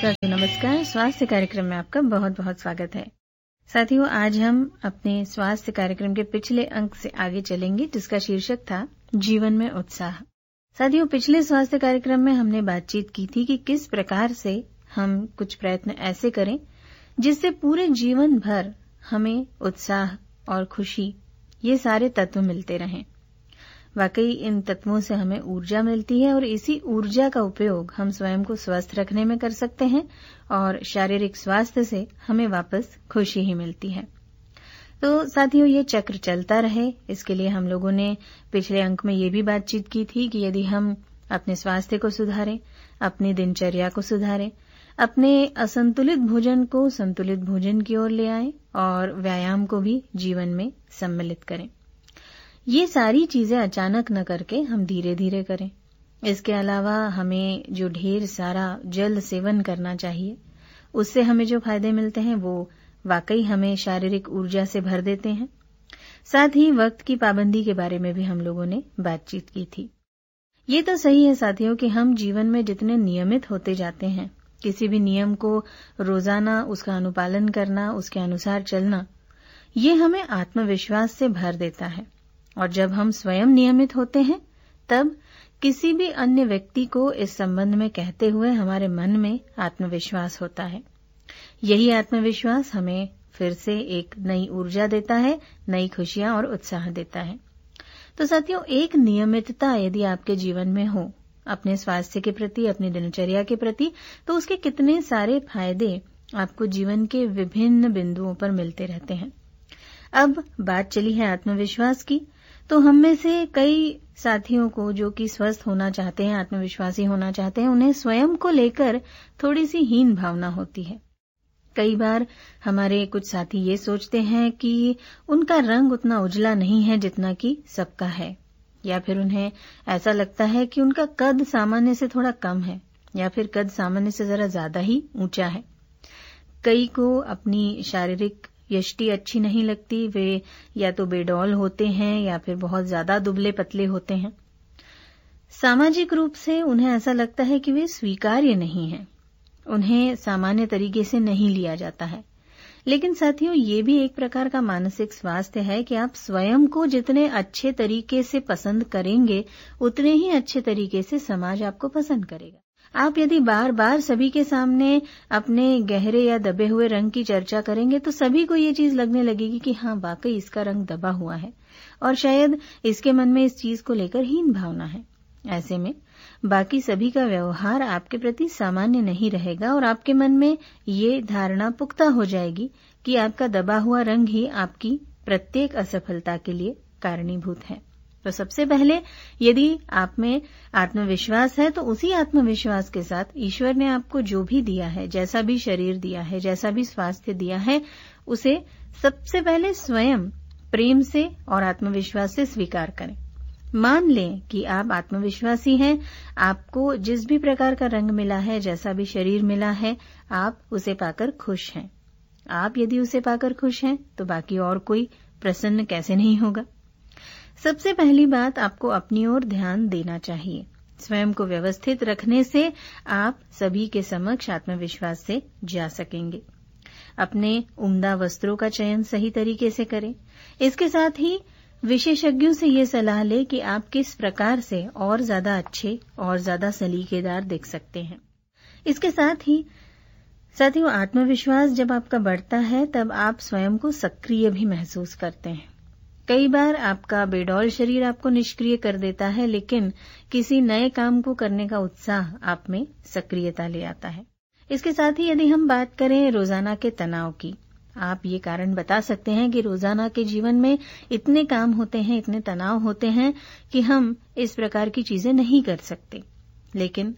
साथियों नमस्कार। स्वास्थ्य कार्यक्रम में आपका बहुत बहुत स्वागत है। साथियों, आज हम अपने स्वास्थ्य कार्यक्रम के पिछले अंक से आगे चलेंगे, जिसका शीर्षक था जीवन में उत्साह। साथियों, पिछले स्वास्थ्य कार्यक्रम में हमने बातचीत की थी कि किस प्रकार से हम कुछ प्रयत्न ऐसे करें जिससे पूरे जीवन भर हमें उत्साह और खुशी ये सारे तत्व मिलते रहें। वाकई इन तत्वों से हमें ऊर्जा मिलती है और इसी ऊर्जा का उपयोग हम स्वयं को स्वस्थ रखने में कर सकते हैं और शारीरिक स्वास्थ्य से हमें वापस खुशी ही मिलती है। तो साथियों, ये चक्र चलता रहे, इसके लिए हम लोगों ने पिछले अंक में ये भी बातचीत की थी कि यदि हम अपने स्वास्थ्य को सुधारें, अपनी दिनचर्या को सुधारें, अपने असंतुलित भोजन को संतुलित भोजन की ओर ले आएं और व्यायाम को भी जीवन में सम्मिलित करें। ये सारी चीजें अचानक न करके हम धीरे धीरे करें। इसके अलावा हमें जो ढेर सारा जल सेवन करना चाहिए, उससे हमें जो फायदे मिलते हैं वो वाकई हमें शारीरिक ऊर्जा से भर देते हैं। साथ ही वक्त की पाबंदी के बारे में भी हम लोगों ने बातचीत की थी। ये तो सही है साथियों कि हम जीवन में जितने नियमित होते जाते हैं, किसी भी नियम को रोजाना उसका अनुपालन करना, उसके अनुसार चलना, ये हमें आत्मविश्वास से भर देता है। और जब हम स्वयं नियमित होते हैं, तब किसी भी अन्य व्यक्ति को इस संबंध में कहते हुए हमारे मन में आत्मविश्वास होता है। यही आत्मविश्वास हमें फिर से एक नई ऊर्जा देता है, नई खुशियां और उत्साह देता है। तो साथियों, एक नियमितता यदि आपके जीवन में हो अपने स्वास्थ्य के प्रति, अपनी दिनचर्या के प्रति, तो उसके कितने सारे फायदे आपको जीवन के विभिन्न बिंदुओं पर मिलते रहते हैं। अब बात चली है आत्मविश्वास की, तो हम में से कई साथियों को जो कि स्वस्थ होना चाहते हैं, आत्मविश्वासी होना चाहते हैं, उन्हें स्वयं को लेकर थोड़ी सी हीन भावना होती है। कई बार हमारे कुछ साथी ये सोचते हैं कि उनका रंग उतना उजला नहीं है जितना कि सबका है, या फिर उन्हें ऐसा लगता है कि उनका कद सामान्य से थोड़ा कम है, या फिर कद सामान्य से जरा ज्यादा ही ऊंचा है। कई को अपनी शारीरिक यष्टि अच्छी नहीं लगती, वे या तो बेडौल होते हैं या फिर बहुत ज्यादा दुबले पतले होते हैं। सामाजिक रूप से उन्हें ऐसा लगता है कि वे स्वीकार्य नहीं हैं, उन्हें सामान्य तरीके से नहीं लिया जाता है। लेकिन साथियों, ये भी एक प्रकार का मानसिक स्वास्थ्य है कि आप स्वयं को जितने अच्छे तरीके से पसंद करेंगे, उतने ही अच्छे तरीके से समाज आपको पसंद करेगा। आप यदि बार बार सभी के सामने अपने गहरे या दबे हुए रंग की चर्चा करेंगे, तो सभी को ये चीज लगने लगेगी कि हाँ, वाकई इसका रंग दबा हुआ है, और शायद इसके मन में इस चीज को लेकर हीन भावना है। ऐसे में बाकी सभी का व्यवहार आपके प्रति सामान्य नहीं रहेगा और आपके मन में ये धारणा पुख्ता हो जाएगी कि आपका दबा हुआ रंग ही आपकी प्रत्येक असफलता के लिए कारणीभूत है। तो सबसे पहले यदि आप में आत्मविश्वास है, तो उसी आत्मविश्वास के साथ ईश्वर ने आपको जो भी दिया है, जैसा भी शरीर दिया है, जैसा भी स्वास्थ्य दिया है, उसे सबसे पहले स्वयं प्रेम से और आत्मविश्वास से स्वीकार करें। मान लें कि आप आत्मविश्वासी हैं, आपको जिस भी प्रकार का रंग मिला है, जैसा भी शरीर मिला है, आप उसे पाकर खुश हैं। आप यदि उसे पाकर खुश हैं, तो बाकी और कोई प्रसन्न कैसे नहीं होगा। सबसे पहली बात, आपको अपनी ओर ध्यान देना चाहिए। स्वयं को व्यवस्थित रखने से आप सभी के समक्ष आत्मविश्वास से जा सकेंगे। अपने उम्दा वस्त्रों का चयन सही तरीके से करें। इसके साथ ही विशेषज्ञों से ये सलाह लें कि आप किस प्रकार से और ज्यादा अच्छे और ज्यादा सलीकेदार दिख सकते हैं। इसके साथ ही साथियों, आत्मविश्वास जब आपका बढ़ता है, तब आप स्वयं को सक्रिय भी महसूस करते हैं। कई बार आपका बेडौल शरीर आपको निष्क्रिय कर देता है, लेकिन किसी नए काम को करने का उत्साह आप में सक्रियता ले आता है। इसके साथ ही यदि हम बात करें रोजाना के तनाव की, आप ये कारण बता सकते हैं कि रोजाना के जीवन में इतने काम होते हैं, इतने तनाव होते हैं कि हम इस प्रकार की चीजें नहीं कर सकते। लेकिन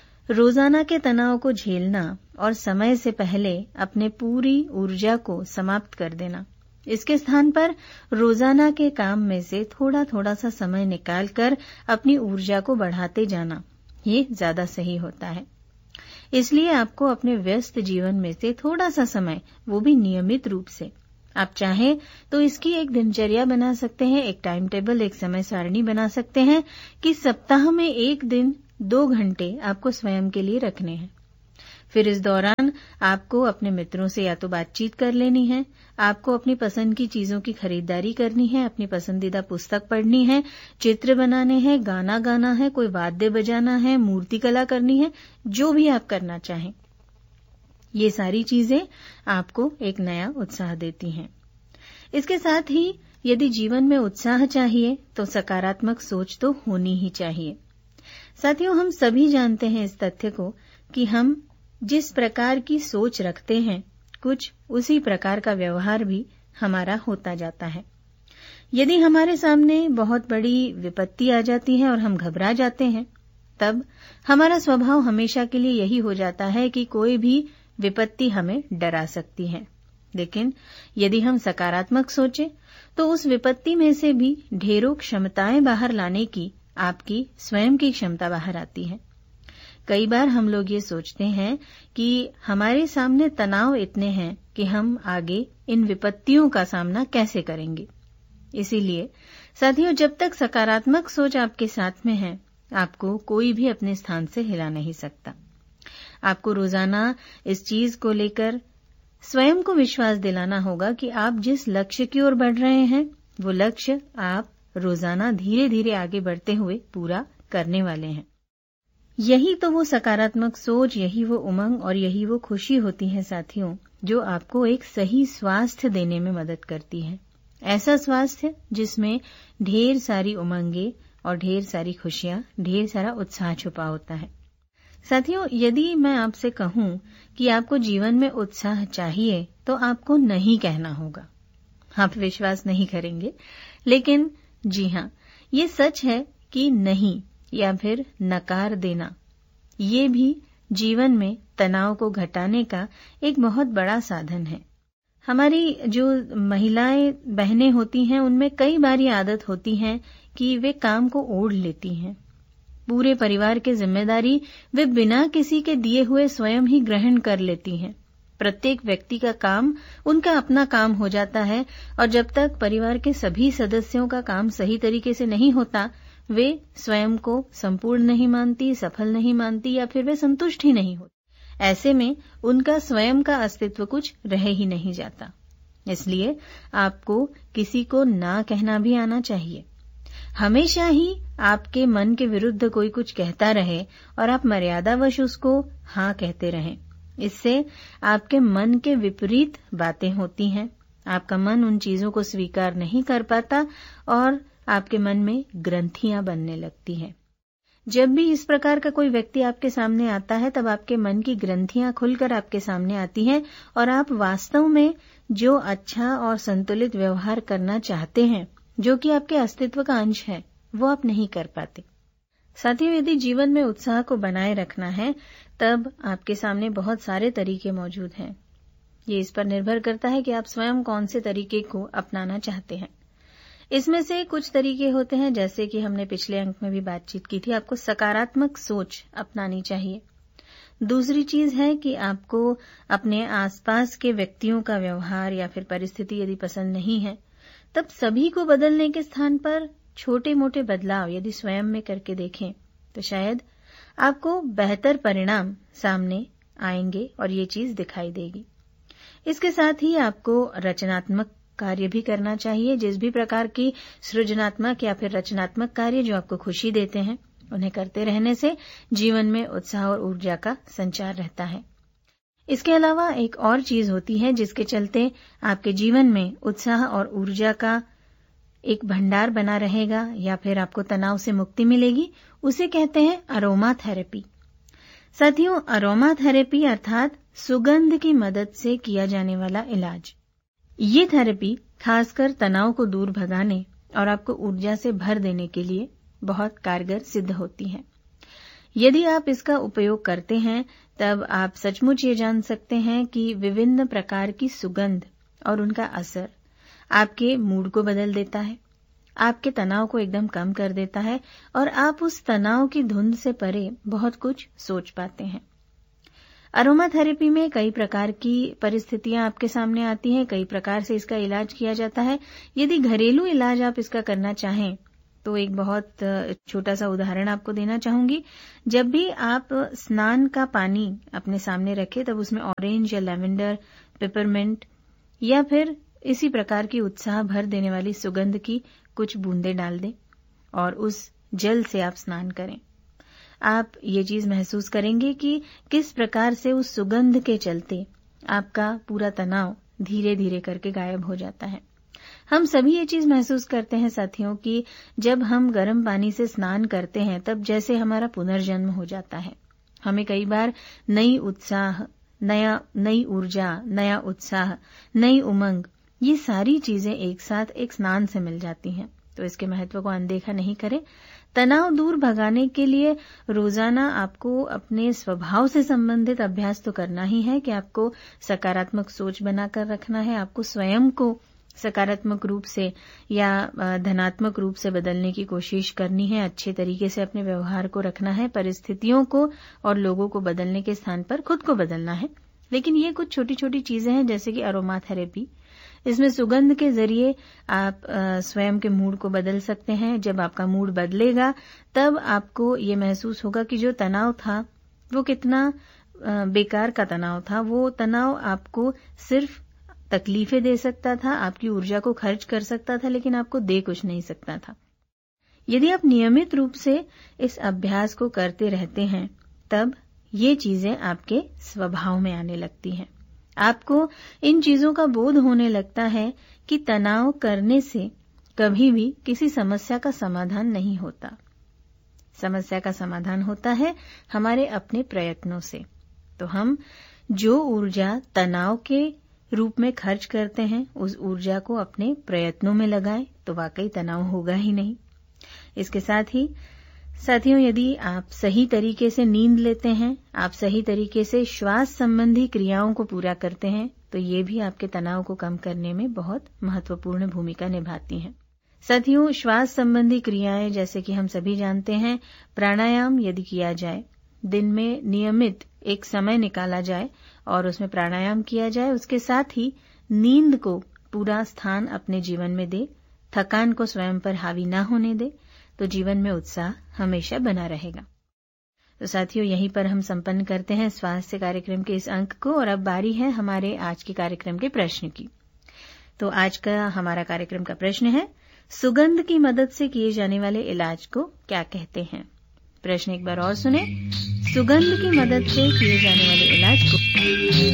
रोजाना के तनाव को झेलना और समय से पहले अपने पूरी ऊर्जा को समाप्त कर देना, इसके स्थान पर रोजाना के काम में से थोड़ा थोड़ा सा समय निकालकर अपनी ऊर्जा को बढ़ाते जाना, ये ज्यादा सही होता है। इसलिए आपको अपने व्यस्त जीवन में से थोड़ा सा समय, वो भी नियमित रूप से, आप चाहें तो इसकी एक दिनचर्या बना सकते हैं, एक टाइम टेबल, एक समय सारणी बना सकते हैं कि सप्ताह में एक दिन 2 घंटे आपको स्वयं के लिए रखने हैं। फिर इस दौरान आपको अपने मित्रों से या तो बातचीत कर लेनी है, आपको अपनी पसंद की चीजों की खरीदारी करनी है, अपनी पसंदीदा पुस्तक पढ़नी है, चित्र बनाने हैं, गाना गाना है, कोई वाद्य बजाना है, मूर्ति कला करनी है, जो भी आप करना चाहें। ये सारी चीजें आपको एक नया उत्साह देती हैं। इसके साथ ही यदि जीवन में उत्साह चाहिए तो सकारात्मक सोच तो होनी ही चाहिए। साथियों, हम सभी जानते हैं इस तथ्य को कि हम जिस प्रकार की सोच रखते हैं, कुछ उसी प्रकार का व्यवहार भी हमारा होता जाता है। यदि हमारे सामने बहुत बड़ी विपत्ति आ जाती है और हम घबरा जाते हैं, तब हमारा स्वभाव हमेशा के लिए यही हो जाता है कि कोई भी विपत्ति हमें डरा सकती है। लेकिन यदि हम सकारात्मक सोचें तो उस विपत्ति में से भी ढेरों क्षमताएं बाहर लाने की आपकी स्वयं की क्षमता बाहर आती है। कई बार हम लोग ये सोचते हैं कि हमारे सामने तनाव इतने हैं कि हम आगे इन विपत्तियों का सामना कैसे करेंगे। इसीलिए साथियों, जब तक सकारात्मक सोच आपके साथ में है, आपको कोई भी अपने स्थान से हिला नहीं सकता। आपको रोजाना इस चीज को लेकर स्वयं को विश्वास दिलाना होगा कि आप जिस लक्ष्य की ओर बढ़ रहे हैं, वो लक्ष्य आप रोजाना धीरे धीरे आगे बढ़ते हुए पूरा करने वाले हैं। यही तो वो सकारात्मक सोच, यही वो उमंग और यही वो खुशी होती है साथियों, जो आपको एक सही स्वास्थ्य देने में मदद करती है। ऐसा स्वास्थ्य जिसमें ढेर सारी उमंगे और ढेर सारी खुशियां, ढेर सारा उत्साह छुपा होता है। साथियों, यदि मैं आपसे कहूं कि आपको जीवन में उत्साह चाहिए तो आपको नहीं कहना होगा। आप विश्वास नहीं करेंगे, लेकिन जी हाँ, ये सच है कि नहीं या फिर नकार देना, ये भी जीवन में तनाव को घटाने का एक बहुत बड़ा साधन है। हमारी जो महिलाएं बहनें होती हैं, उनमें कई बार ये आदत होती है कि वे काम को ओढ़ लेती हैं। पूरे परिवार की जिम्मेदारी वे बिना किसी के दिए हुए स्वयं ही ग्रहण कर लेती हैं। प्रत्येक व्यक्ति का काम उनका अपना काम हो जाता है और जब तक परिवार के सभी सदस्यों का काम सही तरीके से नहीं होता, वे स्वयं को संपूर्ण नहीं मानती, सफल नहीं मानती या फिर वे संतुष्ट ही नहीं होती। ऐसे में उनका स्वयं का अस्तित्व कुछ रह ही नहीं जाता। इसलिए आपको किसी को ना कहना भी आना चाहिए। हमेशा ही आपके मन के विरुद्ध कोई कुछ कहता रहे और आप मर्यादावश उसको हाँ कहते रहें, इससे आपके मन के विपरीत बातें होती हैं। आपका मन उन चीजों को स्वीकार नहीं कर पाता और आपके मन में ग्रंथियां बनने लगती हैं। जब भी इस प्रकार का कोई व्यक्ति आपके सामने आता है, तब आपके मन की ग्रंथियां खुलकर आपके सामने आती हैं और आप वास्तव में जो अच्छा और संतुलित व्यवहार करना चाहते हैं, जो कि आपके अस्तित्व का अंश है, वो आप नहीं कर पाते। साथियों, यदि जीवन में उत्साह को बनाए रखना है, तब आपके सामने बहुत सारे तरीके मौजूद हैं। ये इस पर निर्भर करता है कि आप स्वयं कौन से तरीके को अपनाना चाहते हैं। इसमें से कुछ तरीके होते हैं, जैसे कि हमने पिछले अंक में भी बातचीत की थी, आपको सकारात्मक सोच अपनानी चाहिए। दूसरी चीज है कि आपको अपने आसपास के व्यक्तियों का व्यवहार या फिर परिस्थिति यदि पसंद नहीं है, तब सभी को बदलने के स्थान पर छोटे मोटे बदलाव यदि स्वयं में करके देखें तो शायद आपको बेहतर परिणाम सामने आएंगे और ये चीज दिखाई देगी। इसके साथ ही आपको रचनात्मक कार्य भी करना चाहिए। जिस भी प्रकार की सृजनात्मक या फिर रचनात्मक कार्य जो आपको खुशी देते हैं, उन्हें करते रहने से जीवन में उत्साह और ऊर्जा का संचार रहता है। इसके अलावा एक और चीज होती है जिसके चलते आपके जीवन में उत्साह और ऊर्जा का एक भंडार बना रहेगा या फिर आपको तनाव से मुक्ति मिलेगी। उसे कहते हैं अरोमा थेरेपी। साथियों, अरोमा थेरेपी अर्थात सुगंध की मदद से किया जाने वाला इलाज। ये थेरेपी खासकर तनाव को दूर भगाने और आपको ऊर्जा से भर देने के लिए बहुत कारगर सिद्ध होती है। यदि आप इसका उपयोग करते हैं, तब आप सचमुच ये जान सकते हैं कि विभिन्न प्रकार की सुगंध और उनका असर आपके मूड को बदल देता है, आपके तनाव को एकदम कम कर देता है और आप उस तनाव की धुंध से परे बहुत कुछ सोच पाते हैं। अरोमा थेरेपी में कई प्रकार की परिस्थितियां आपके सामने आती हैं, कई प्रकार से इसका इलाज किया जाता है। यदि घरेलू इलाज आप इसका करना चाहें, तो एक बहुत छोटा सा उदाहरण आपको देना चाहूंगी। जब भी आप स्नान का पानी अपने सामने रखें तब उसमें ऑरेंज या लेवेंडर, पेपरमिंट या फिर इसी प्रकार की उत्साह भर देने वाली सुगंध की कुछ बूंदें डाल दें और उस जल से आप स्नान करें। आप ये चीज महसूस करेंगे कि किस प्रकार से उस सुगंध के चलते आपका पूरा तनाव धीरे धीरे करके गायब हो जाता है। हम सभी ये चीज महसूस करते हैं साथियों कि जब हम गर्म पानी से स्नान करते हैं तब जैसे हमारा पुनर्जन्म हो जाता है। हमें कई बार नई ऊर्जा, नया उत्साह, नई उमंग, ये सारी चीजें एक साथ एक स्नान से मिल जाती हैं। तो इसके महत्व को अनदेखा नहीं करें। तनाव दूर भगाने के लिए रोजाना आपको अपने स्वभाव से संबंधित अभ्यास तो करना ही है कि आपको सकारात्मक सोच बनाकर रखना है। आपको स्वयं को सकारात्मक रूप से या धनात्मक रूप से बदलने की कोशिश करनी है। अच्छे तरीके से अपने व्यवहार को रखना है। परिस्थितियों को और लोगों को बदलने के स्थान पर खुद को बदलना है। लेकिन ये कुछ छोटी छोटी चीजें हैं, जैसे कि अरोमा थेरेपी। इसमें सुगंध के जरिए आप स्वयं के मूड को बदल सकते हैं। जब आपका मूड बदलेगा तब आपको ये महसूस होगा कि जो तनाव था वो कितना बेकार का तनाव था। वो तनाव आपको सिर्फ तकलीफें दे सकता था, आपकी ऊर्जा को खर्च कर सकता था, लेकिन आपको दे कुछ नहीं सकता था। यदि आप नियमित रूप से इस अभ्यास को करते रहते हैं तब ये चीजें आपके स्वभाव में आने लगती हैं। आपको इन चीजों का बोध होने लगता है कि तनाव करने से कभी भी किसी समस्या का समाधान नहीं होता। समस्या का समाधान होता है हमारे अपने प्रयत्नों से। तो हम जो ऊर्जा तनाव के रूप में खर्च करते हैं उस ऊर्जा को अपने प्रयत्नों में लगाएं तो वाकई तनाव होगा ही नहीं। इसके साथ ही साथियों, यदि आप सही तरीके से नींद लेते हैं, आप सही तरीके से श्वास संबंधी क्रियाओं को पूरा करते हैं, तो ये भी आपके तनाव को कम करने में बहुत महत्वपूर्ण भूमिका निभाती हैं। साथियों, श्वास संबंधी क्रियाएं जैसे कि हम सभी जानते हैं, प्राणायाम यदि किया जाए, दिन में नियमित एक समय निकाला जाए और उसमें प्राणायाम किया जाए, उसके साथ ही नींद को पूरा स्थान अपने जीवन में दे, थकान को स्वयं पर हावी ना होने दे, तो जीवन में उत्साह हमेशा बना रहेगा। तो साथियों, यहीं पर हम संपन्न करते हैं स्वास्थ्य कार्यक्रम के इस अंक को और अब बारी है हमारे आज के कार्यक्रम के प्रश्न की। तो आज का हमारा कार्यक्रम का प्रश्न है, सुगंध की मदद से किए जाने वाले इलाज को क्या कहते हैं? प्रश्न एक बार और सुने, सुगंध की मदद से किए जाने वाले इलाज को